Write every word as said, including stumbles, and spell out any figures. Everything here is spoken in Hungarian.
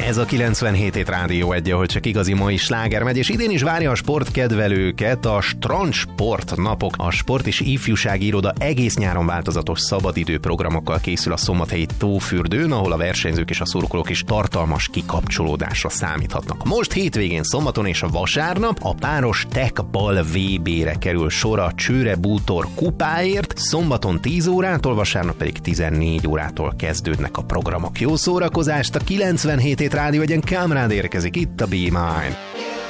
Ez a kilencvenhét hét Rádió egy, ahol csak igazi mai sláger megy, és idén is várja a sportkedvelőket a Strandsport napok. A Sport és Ifjúsági Iroda egész nyáron változatos szabadidő programokkal készül a szombathelyi Tófürdőn, ahol a versenyzők és a szurkolók is tartalmas kikapcsolódásra számíthatnak. Most hétvégén, szombaton és a vasárnap a páros tekball vé bére kerül sor a Csőre Bútor kupáért, szombaton tíz órától, vasárnap pedig tizennégy órától kezdődnek a programok. Jó szórakozást! A kilencvenhét hét Rádió egyen Kámrád érkezik, itt a Be Mine.